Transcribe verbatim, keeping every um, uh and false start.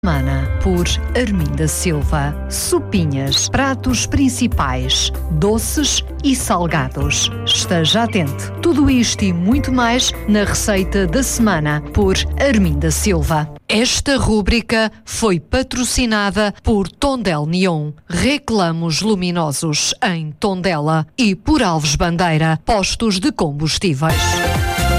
Semana por Arminda Silva. Sopinhas, pratos principais, doces e salgados. Esteja atento. Tudo isto e muito mais na receita da semana por Arminda Silva. Esta rúbrica foi patrocinada por Tondela Neon, Reclamos Luminosos em Tondela e por Alves Bandeira, postos de combustíveis.